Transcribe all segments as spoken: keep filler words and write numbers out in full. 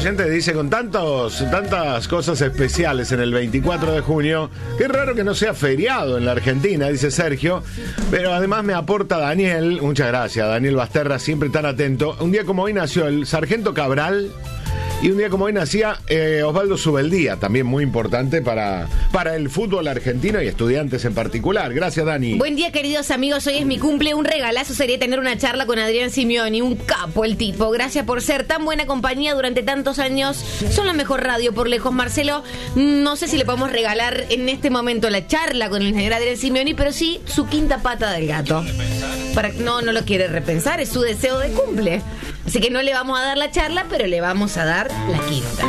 oyente dice, con tantos, tantas cosas especiales en el veinticuatro de junio, qué raro que no sea feriado en la Argentina, dice Sergio, pero además me aporta Daniel, muchas gracias, Daniel Basterra, siempre tan atento. Un día como hoy nació el Sargento Cabral y un día como hoy nacía eh, Osvaldo Subeldía, también muy importante para, para el fútbol argentino y estudiantes en particular. Gracias, Dani. Buen día, queridos amigos, hoy es mi cumple, un regalazo sería tener una charla con Adrián Simioni, un capo el tipo, gracias por ser tan buena compañía durante tantos años, son la mejor radio por lejos. Marcelo, no sé si le podemos regalar en este momento la charla con el señor Adrián Simioni, pero sí su quinta pata del gato. Para, no, no lo quiere repensar, es su deseo de cumple. Así que no le vamos a dar la charla, pero le vamos a dar la quinta.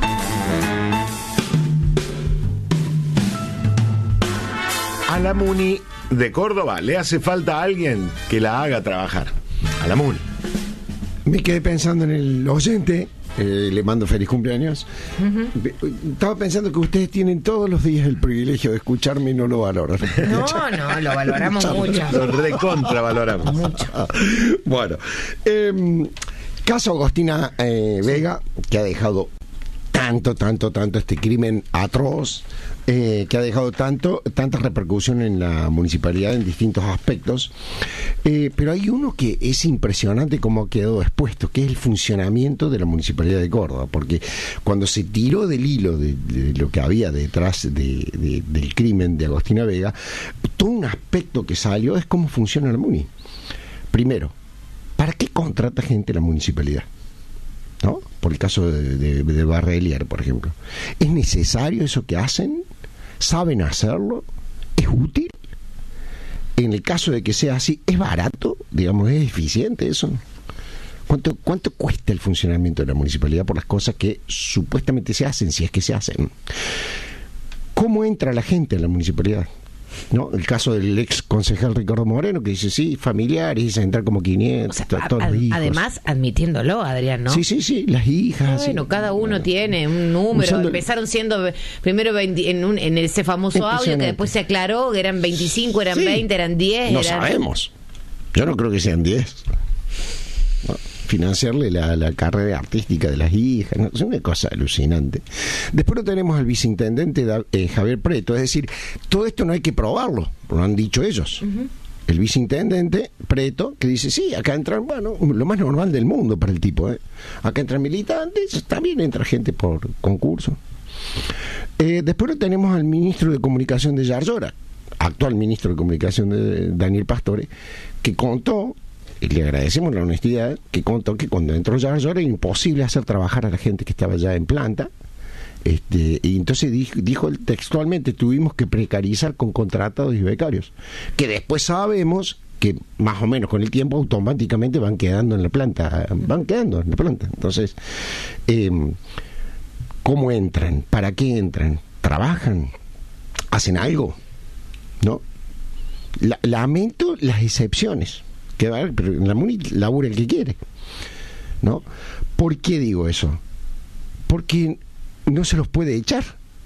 A la Muni de Córdoba le hace falta a alguien que la haga trabajar. A la Muni. Me quedé pensando en el oyente, eh, le mando feliz cumpleaños. Uh-huh. Estaba pensando que ustedes tienen todos los días el privilegio de escucharme y no lo valoran. No, no, lo valoramos mucho. Lo recontravaloramos. Mucho. Bueno, eh, caso Agostina eh, Vega, que ha dejado tanto, tanto, tanto este crimen atroz, eh, que ha dejado tanto, tanta repercusión en la municipalidad en distintos aspectos, eh, pero hay uno que es impresionante cómo ha quedado expuesto, que es el funcionamiento de la municipalidad de Córdoba, porque cuando se tiró del hilo de, de lo que había detrás de, de, del crimen de Agostina Vega, todo un aspecto que salió es cómo funciona la Muni. Primero, ¿para qué contrata gente la municipalidad? ¿No? Por el caso de, de, de Barrelier, por ejemplo. ¿Es necesario eso que hacen? ¿Saben hacerlo? ¿Es útil? En el caso de que sea así, ¿es barato? Digamos, ¿es eficiente eso? ¿Cuánto, cuánto cuesta el funcionamiento de la municipalidad por las cosas que supuestamente se hacen, si es que se hacen? ¿Cómo entra la gente a la municipalidad? ¿No? El caso del ex concejal Ricardo Moreno, que dice, sí, familiares, y se entrar como quinientos, o sea, todos a, los hijos. Además, admitiéndolo, Adrián, ¿no? Sí, sí, sí, las hijas. Bueno, sí. cada uno bueno, tiene un número. Usando, empezaron siendo primero veinte, en, un, en ese famoso audio que después se aclaró que eran veinticinco, eran sí, veinte, eran diez. No eran... sabemos. Yo no creo que sean diez. No. Financiarle la, la carrera artística de las hijas, ¿no? Es una cosa alucinante. Después lo tenemos al viceintendente eh, Javier Preto, es decir, todo esto no hay que probarlo, lo han dicho ellos. Uh-huh. El viceintendente Preto, que dice, sí, acá entran, bueno, lo más normal del mundo para el tipo, ¿eh? Acá entran militantes, también entra gente por concurso. Eh, después lo tenemos al ministro de Comunicación de Yarlora, actual ministro de Comunicación de Daniel Pastore, que contó, y le agradecemos la honestidad, que contó que cuando entró Yarlora era imposible hacer trabajar a la gente que estaba ya en planta, este, y entonces dijo, dijo textualmente, tuvimos que precarizar con contratados y becarios, que después sabemos que más o menos con el tiempo automáticamente van quedando en la planta, van quedando en la planta. Entonces, eh, ¿cómo entran? ¿Para qué entran? ¿Trabajan? ¿Hacen algo? ¿No? La, lamento las excepciones. Que va, pero en la Muni labura el que quiere, ¿no? ¿Por qué digo eso? Porque no se los puede echar,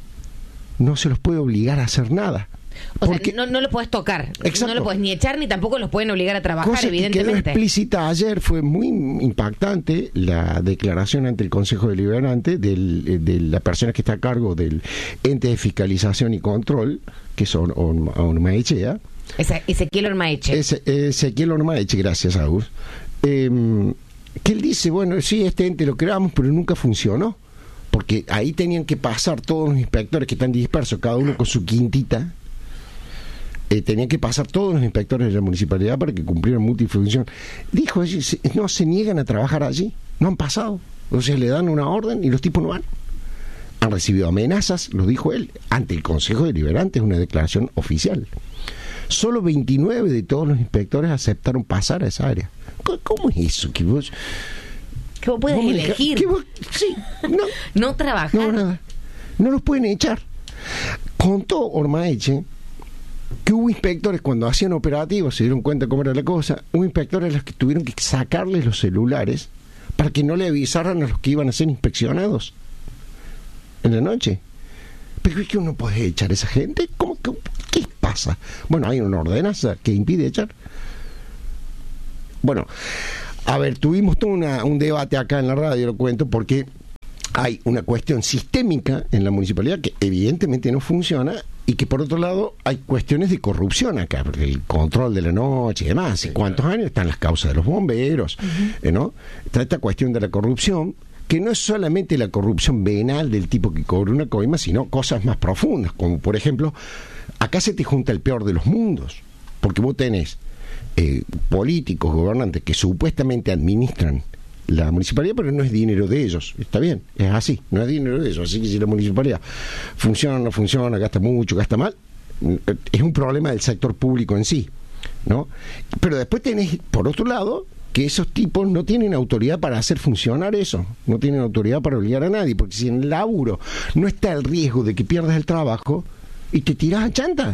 no se los puede obligar a hacer nada. O porque, sea, no, no lo puedes tocar, exacto, no lo puedes ni echar ni tampoco los pueden obligar a trabajar, cosa evidentemente. Que quedó explícita ayer, fue muy impactante la declaración ante el Consejo Deliberante del, de la persona que está a cargo del ente de fiscalización y control, que son Ormaechea. Ezequiel Ormaeche. Ese, Ezequiel Ormaeche, gracias, Agus. Eh, que él dice, bueno, sí, este ente lo creamos, pero nunca funcionó. Porque ahí tenían que pasar todos los inspectores que están dispersos, cada uno con su quintita. Eh, tenían que pasar todos los inspectores de la municipalidad para que cumplieran multifunción. Dijo, no se niegan a trabajar allí, no han pasado. O sea, le dan una orden y los tipos no van. Han recibido amenazas, lo dijo él, ante el Consejo Deliberante, es una declaración oficial. Solo veintinueve de todos los inspectores aceptaron pasar a esa área. ¿Cómo es eso? Que vos, que vos puedes vos elegir. Que vos, sí, no, no trabajar. No, nada. No los pueden echar. Contó Ormaeche que hubo inspectores cuando hacían operativos, se dieron cuenta cómo era la cosa, hubo inspectores a los que tuvieron que sacarles los celulares para que no le avisaran a los que iban a ser inspeccionados en la noche. Pero es que uno puede echar a esa gente. ¿Cómo, qué, ¿Qué pasa? Bueno, hay una ordenanza que impide echar. Bueno, a ver, tuvimos todo una, un debate acá en la radio, lo cuento, porque hay una cuestión sistémica en la municipalidad que evidentemente no funciona, y que por otro lado hay cuestiones de corrupción acá, porque el control de la noche y demás. ¿Hace cuántos años están las causas de los bomberos? Uh-huh. ¿eh, ¿no? Está esta cuestión de la corrupción, que no es solamente la corrupción venal del tipo que cobra una coima, sino cosas más profundas, como por ejemplo, acá se te junta el peor de los mundos, porque vos tenés eh, políticos, gobernantes que supuestamente administran la municipalidad, pero no es dinero de ellos, está bien, es así, no es dinero de ellos, así que si la municipalidad funciona o no funciona, gasta mucho, gasta mal, es un problema del sector público en sí, ¿no? Pero después tenés, por otro lado, que esos tipos no tienen autoridad para hacer funcionar eso, no tienen autoridad para obligar a nadie, porque si en el laburo no está el riesgo de que pierdas el trabajo y te tiras a chanta,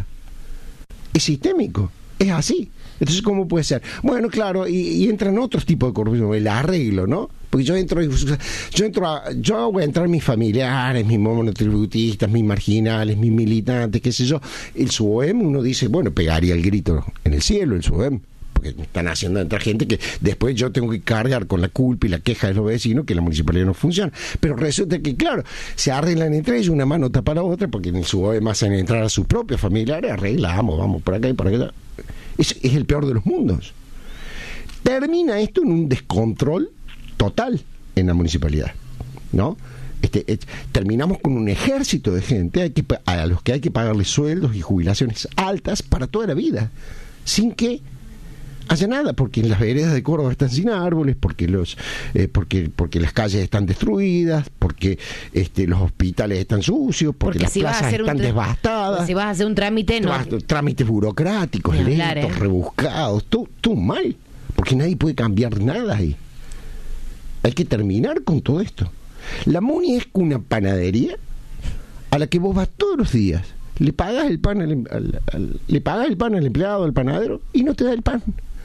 es sistémico, es así. Entonces, ¿cómo puede ser? Bueno, claro, y, y entran otros tipos de corrupción, el arreglo, ¿no? Porque yo entro, yo entro a, yo voy a entrar mis familiares, mis monotributistas, mis marginales, mis militantes, qué sé yo. El SUOEM, uno dice, bueno, pegaría el grito en el cielo, el SUOEM, porque me están haciendo entrar gente que después yo tengo que cargar con la culpa y la queja de los vecinos que la municipalidad no funciona. Pero resulta que, claro, se arreglan entre ellos, una mano tapa la otra, porque en el SUOEM hacen entrar a sus propios familiares, arreglamos, vamos por acá y por allá. Es, es el peor de los mundos. Termina esto en un descontrol total en la municipalidad, ¿no? Este, eh, terminamos con un ejército de gente hay que, a los que hay que pagarles sueldos y jubilaciones altas para toda la vida, sin que haya nada, porque las veredas de Córdoba están sin árboles, porque los eh, porque porque las calles están destruidas, porque este los hospitales están sucios, porque, porque las si plazas están devastadas. Si vas a hacer un trámite, no. Trámites burocráticos, lentos, hablar, ¿eh? rebuscados, todo, todo mal, porque nadie puede cambiar nada ahí. Hay que terminar con todo esto. La Muni es una panadería a la que vos vas todos los días, le pagas el pan al, al, al, le pagas el pan al empleado, al panadero, y no te da el pan.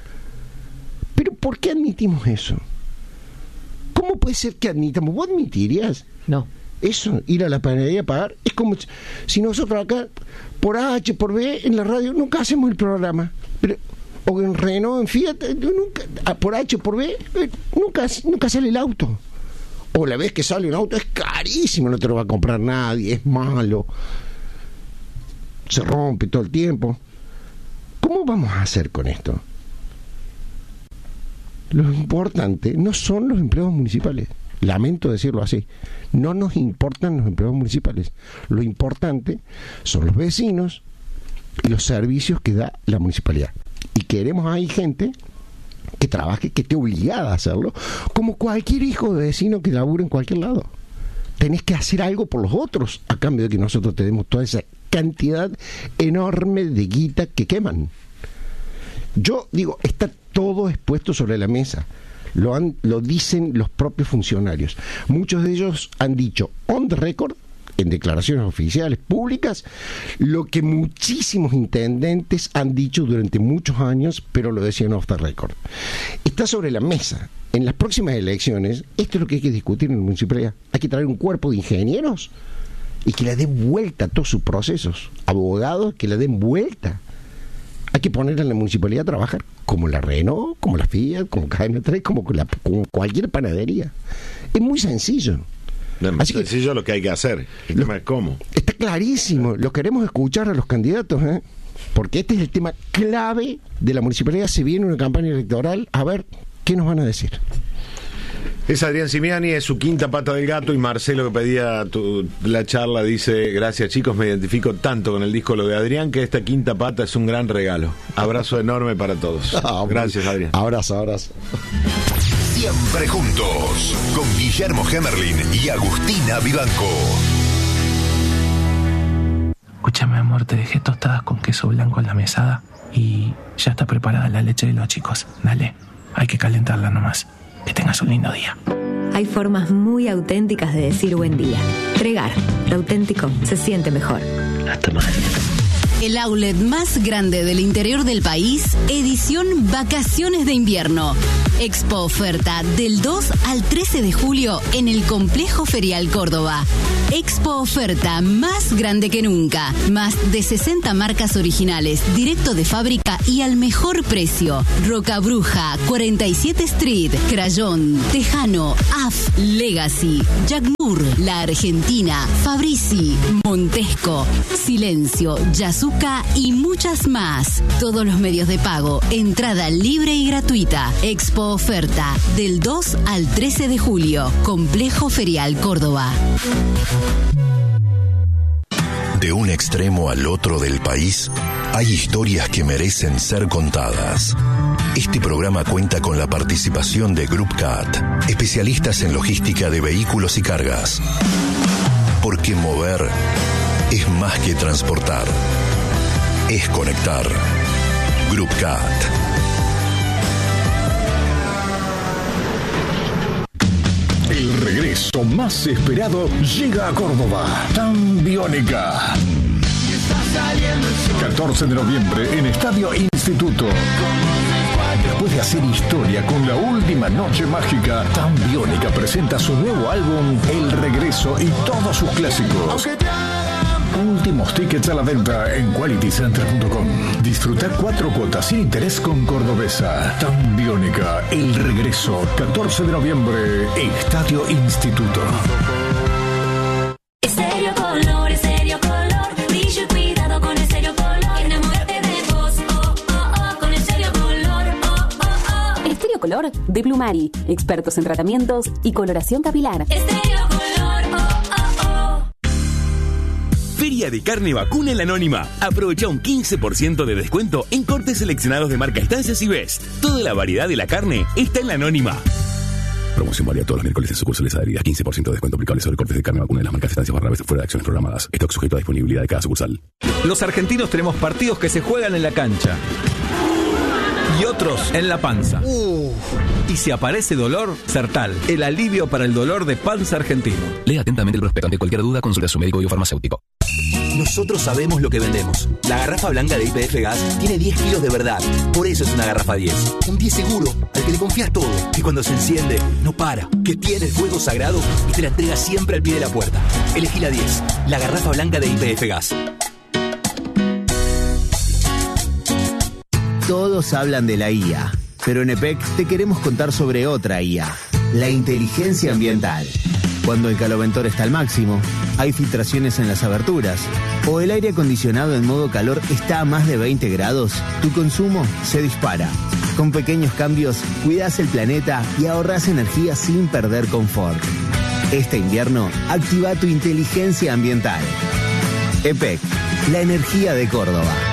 Pero ¿por qué admitimos eso? ¿Cómo puede ser que admitamos? ¿Vos admitirías? No. Eso, ir a la panadería a pagar, es como si nosotros acá, por H, por B, en la radio, nunca hacemos el programa. Pero, o en Renault, en Fiat, nunca, por H, por B, nunca, nunca sale el auto. O la vez que sale un auto es carísimo, no te lo va a comprar nadie, es malo, se rompe todo el tiempo. ¿Cómo vamos a hacer con esto? Lo importante no son los empleados municipales. Lamento decirlo así. No nos importan los empleados municipales. Lo importante son los vecinos y los servicios que da la municipalidad. Y queremos ahí gente que trabaje, que esté obligada a hacerlo, como cualquier hijo de vecino que labure en cualquier lado. Tenés que hacer algo por los otros a cambio de que nosotros tenemos toda esa cantidad enorme de guita que queman. Yo digo, está todo expuesto sobre la mesa. Lo, han, lo dicen los propios funcionarios. Muchos de ellos han dicho on the record, en declaraciones oficiales públicas, lo que muchísimos intendentes han dicho durante muchos años, pero lo decían off the record. Está sobre la mesa. En las próximas elecciones, esto es lo que hay que discutir en la municipalidad. Hay que traer un cuerpo de ingenieros y que le den vuelta a todos sus procesos. Abogados que le den vuelta. Hay que poner en la municipalidad a trabajar como la Renault, como la Fiat, como K M tres, como, la, como cualquier panadería. Es muy sencillo. No, es muy Así sencillo que, lo que hay que hacer. El lo, tema es cómo. Está clarísimo. Lo queremos escuchar a los candidatos, ¿eh? Porque este es el tema clave de la municipalidad. Se viene una campaña electoral. A ver, ¿qué nos van a decir? Es Adrián Simiani, es su quinta pata del gato, y Marcelo, que pedía tu, la charla, dice: gracias chicos, me identifico tanto con el disco Lo de Adrián que esta quinta pata es un gran regalo. Abrazo enorme para todos. Ah, gracias, Adrián. Abrazo, abrazo. Siempre juntos, con Guillermo Hemerlin y Agustina Vivanco. Escúchame, amor, te dejé tostadas con queso blanco en la mesada y ya está preparada la leche de los chicos. Dale, hay que calentarla nomás. Que tengas un lindo día. Hay formas muy auténticas de decir buen día. Pregar, lo auténtico se siente mejor. Hasta mañana. El outlet más grande del interior del país, edición Vacaciones de Invierno. Expo Oferta del dos al trece de julio en el Complejo Ferial Córdoba. Expo Oferta más grande que nunca. Más de sesenta marcas originales, directo de fábrica y al mejor precio. Roca Bruja, cuarenta y siete Street, Crayón, Tejano, A F, Legacy, Jack Moore, La Argentina, Fabrici, Montesco, Silencio, Yasuka y muchas más. Todos los medios de pago, entrada libre y gratuita. Expo Oferta del dos al trece de julio. Complejo Ferial Córdoba. De un extremo al otro del país, hay historias que merecen ser contadas. Este programa cuenta con la participación de Group C A T, especialistas en logística de vehículos y cargas. Porque mover es más que transportar, es conectar. Group C A T. El regreso más esperado llega a Córdoba. Tan Biónica. catorce de noviembre en Estadio Instituto. Después de hacer historia con la última noche mágica, Tan Biónica presenta su nuevo álbum El Regreso y todos sus clásicos. Últimos tickets a la venta en quality center punto com. Disfrutar cuatro cuotas sin interés con Cordobesa. Tan Biónica, El Regreso, catorce de noviembre, Estadio Instituto. Estéreo Color, Estéreo Color, brillo y cuidado con Estéreo Color. Enamórate de vos, oh, oh, oh, con Estéreo Color, oh, oh, oh. Estéreo Color de Plumari, expertos en tratamientos y coloración capilar. Estéreo Color, oh, oh, oh. Feria de Carne Vacuna en la Anónima. Aprovecha un quince por ciento de descuento en cortes seleccionados de marca Estancias y Best. Toda la variedad de la carne está en la Anónima. Promoción válida todos los miércoles en sucursales adheridas. quince por ciento de descuento aplicable sobre cortes de carne vacuna de las marcas Estancias barra Best fuera de acciones programadas. Stock sujeto a disponibilidad de cada sucursal. Los argentinos tenemos partidos que se juegan en la cancha y otros en la panza. Uh. Y si aparece dolor, Sertal, el alivio para el dolor de panza argentino. Lea atentamente el prospecto. Ante cualquier duda, consulte a su médico biofarmacéutico. Nosotros sabemos lo que vendemos. La garrafa blanca de I P F Gas tiene diez kilos de verdad. Por eso es una garrafa diez. Un diez seguro, al que le confías todo. Que cuando se enciende, no para. Que tiene el fuego sagrado y te la entrega siempre al pie de la puerta. Elegí la diez. La garrafa blanca de I P F Gas. Todos hablan de la I A, pero en E P E C te queremos contar sobre otra I A, la inteligencia ambiental. Cuando el caloventor está al máximo, hay filtraciones en las aberturas, o el aire acondicionado en modo calor está a más de veinte grados, tu consumo se dispara. Con pequeños cambios, cuidas el planeta y ahorras energía sin perder confort. Este invierno, activa tu inteligencia ambiental. E P E C, la energía de Córdoba.